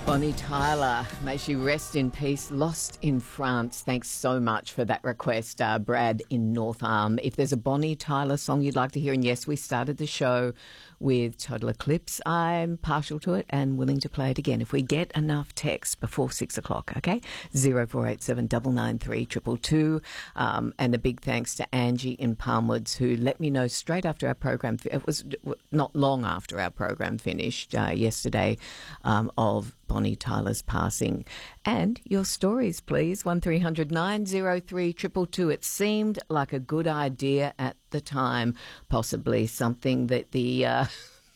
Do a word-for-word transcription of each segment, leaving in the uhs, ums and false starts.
Bonnie Tyler, may she rest in peace, lost in France. Thanks so much for that request, uh, Brad in North Arm. If there's a Bonnie Tyler song you'd like to hear, and yes, we started the show with Total Eclipse, I'm partial to it and willing to play it again if we get enough text before six o'clock, okay? zero four eight seven nine nine three two two two. Um, and a big thanks to Angie in Palmwoods, who let me know straight after our program, it was not long after our program finished uh, yesterday, um, of Bonnie Tyler's passing. And your stories, please. one three hundred nine oh three two two two. It seemed like a good idea at the time, possibly something that the uh,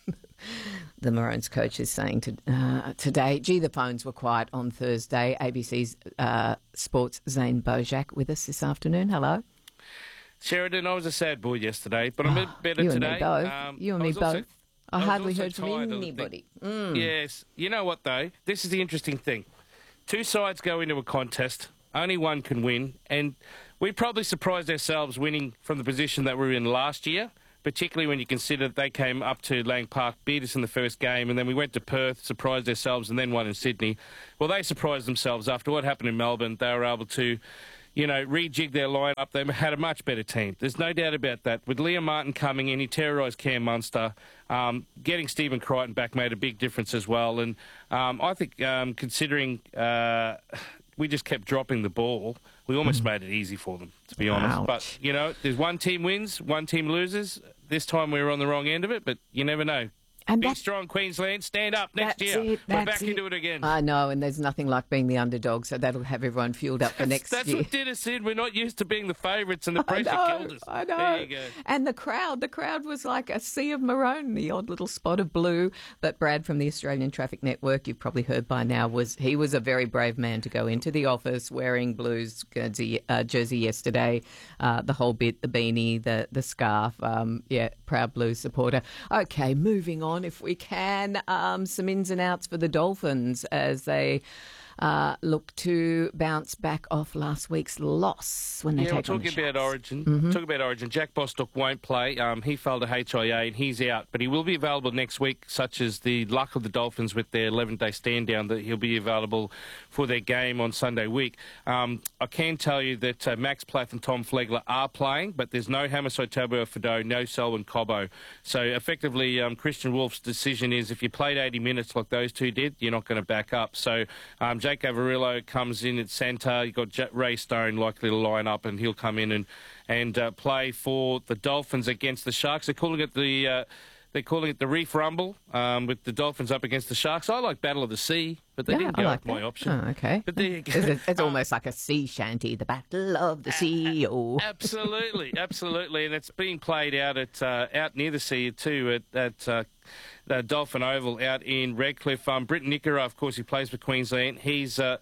the Maroons coach is saying to, uh, today. Gee, the phones were quiet on Thursday. A B C's uh, Sports' Zane Bojak with us this afternoon. Hello. Sheridan, I was a sad boy yesterday, but I'm a bit better you today. And me both. Um, you and I me also, both. I, I hardly heard from anybody. Mm. Yes. You know what, though? This is the interesting thing. Two sides go into a contest. Only one can win. And we probably surprised ourselves winning from the position that we were in last year, particularly when you consider that they came up to Lang Park, beat us in the first game, and then we went to Perth, surprised ourselves, and then won in Sydney. Well, they surprised themselves. After what happened in Melbourne, they were able to, you know, rejig their lineup. They had a much better team. There's no doubt about that. With Liam Martin coming in, he terrorised Cam Munster. Um, getting Stephen Crichton back made a big difference as well. And um, I think um, considering uh, we just kept dropping the ball, we almost made it easy for them, to be honest. Ouch. But, you know, there's one team wins, one team loses. This time we were on the wrong end of it, but you never know. And Big, that, strong Queensland, stand up next that's year. it, We're that's back it. into it again. I know, and there's nothing like being the underdog, so that'll have everyone fueled up for That's, next that's year. what did us in. We're not used to being the favourites, and the pressure I know, killed us. I know. There you go. And the crowd, the crowd was like a sea of maroon, the odd little spot of blue. But Brad from the Australian Traffic Network, you've probably heard by now, was he was a very brave man to go into the office wearing Blues jersey, uh, jersey yesterday, uh, the whole bit, the beanie, the the scarf. Um, yeah, proud Blues supporter. Okay, moving on if we can. Um, some ins and outs for the Dolphins as they uh, look to bounce back off last week's loss when they yeah, take we're on the talking about Sharks. Origin. Mm-hmm. Talking about Origin. Jack Bostock won't play. Um, he failed a H I A and he's out, but he will be available next week. Such as the luck of the Dolphins with their eleven-day stand down, that he'll be available for their game on Sunday week. Um, I can tell you that uh, Max Plath and Tom Flegler are playing, but there's no Hamiso Tabuai-Fidow, no Selwyn Cobbo. So effectively, um, Christian Wolf's decision is if you played eighty minutes like those two did, you're not going to back up. So um, Jake Avarillo comes in at centre. You've got J- Ray Stone likely to line up, and he'll come in and and uh, play for the Dolphins against the Sharks. They're calling it the uh, they're calling it the Reef Rumble um, with the Dolphins up against the Sharks. I like Battle of the Sea, but they Yeah, didn't I go like with my that. option. Oh, okay. But there you go. It's, it's almost like a sea shanty, the Battle of the Sea. Oh. Absolutely, absolutely, and it's being played out at uh, out near the sea too at, at uh, the Dolphin Oval out in Redcliffe. Um, Britton Nickera, of course, he plays for Queensland. He's uh,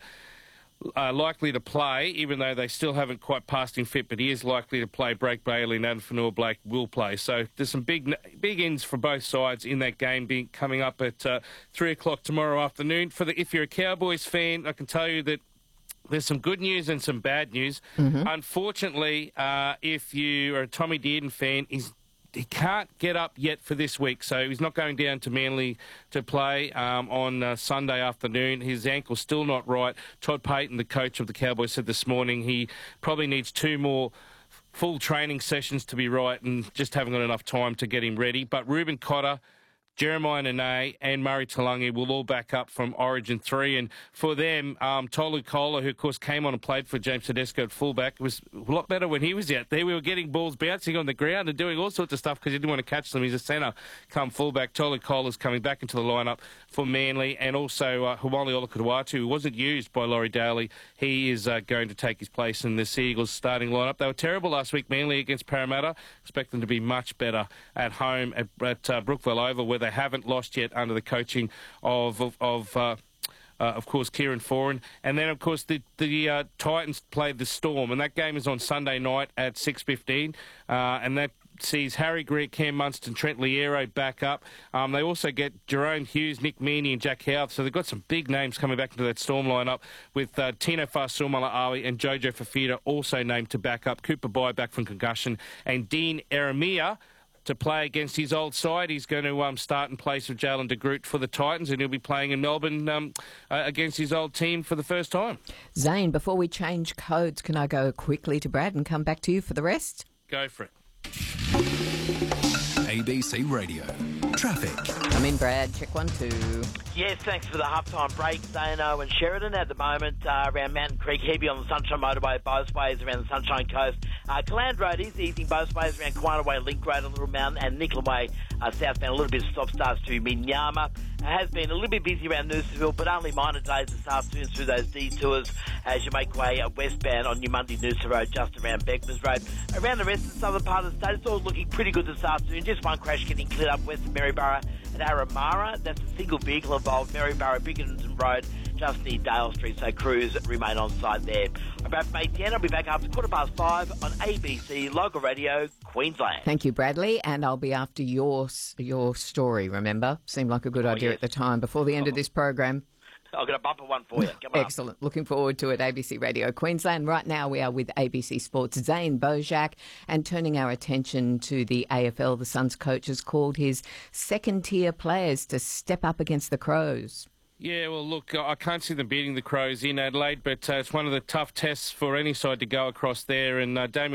uh, likely to play, even though they still haven't quite passed him fit, but he is likely to play. Blake Bailey and Adam Fanua-Blake will play. So there's some big big ends for both sides in that game being coming up at uh, three o'clock tomorrow afternoon. For the if you're a Cowboys fan, I can tell you that there's some good news and some bad news. Mm-hmm. Unfortunately, uh, if you are a Tommy Dearden fan, he's he can't get up yet for this week, so he's not going down to Manly to play um, on uh, Sunday afternoon. His ankle's still not right. Todd Payton, the coach of the Cowboys, said this morning he probably needs two more full training sessions to be right and just haven't got enough time to get him ready. But Reuben Cotter, Jeremiah Nene and Murray Talangi will all back up from Origin three. And for them, um, Tolu Kola, who, of course, came on and played for James Tedesco at fullback, was a lot better when he was out there. We were getting balls bouncing on the ground and doing all sorts of stuff because he didn't want to catch them. He's a centre come fullback. Tolu Kola's coming back into the lineup for Manly. And also uh, Hawali Olakau'atu, who wasn't used by Laurie Daly. He is uh, going to take his place in the Sea Eagles starting lineup. They were terrible last week, Manly against Parramatta. Expect them to be much better at home at, at uh, Brookvale Oval, where they haven't lost yet under the coaching of of, of uh, uh, of course, Kieran Foran. And then, of course, the, the uh, Titans played the Storm, and that game is on Sunday night at six fifteen, uh, and that sees Harry Grant, Cam Munster, Trent Liero back up. Um, they also get Jerome Hughes, Nick Meaney and Jack Howard, so they've got some big names coming back into that Storm lineup with uh, Tino Fa'asuamaleaui and Jojo Fafita also named to back up. Cooper Bai back from concussion, and Dean Eremia to play against his old side. He's going to um, start in place of Jalen de Groot for the Titans, and he'll be playing in Melbourne um, uh, against his old team for the first time. Zane, before we change codes, can I go quickly to Brad and come back to you for the rest? Go for it. A B C Radio. Traffic. Come in, Brad. Check one, two. Yes, thanks for the halftime break. Dano and Sheridan at the moment uh, around Mountain Creek, heavy on the Sunshine Motorway both ways around the Sunshine Coast. Uh, Caland Road is easing both ways around Quina Way, Link Road, a little mountain, and Nicola Way uh, southbound. A little bit of stop starts to Minyama. It has been a little bit busy around Noosaville, but only minor delays this afternoon through those detours as you make way uh, westbound on your Monday Noosa Road, just around Beckman's Road. Around the rest of the southern part of the state, it's all looking pretty good this afternoon. Just one crash getting cleared up west of Maryborough at Aramara. That's a single vehicle involved, Maryborough, Bickerton Road, just near Dale Street, so crews remain on site there. I'm back from eight ten. I'll be back after quarter past five on A B C Local Radio, Queensland. Thank you, Bradley, and I'll be after your your story, remember? Seemed like a good oh, idea yes. at the time, before the end oh. of this program. I've got a bumper one for you. Come on. Excellent. Looking forward to it, A B C Radio Queensland. Right now we are with A B C Sports' Zane Bojak, and turning our attention to the A F L. The Suns coach has called his second-tier players to step up against the Crows. Yeah, well, look, I can't see them beating the Crows in Adelaide, but uh, it's one of the tough tests for any side to go across there, and uh, Damien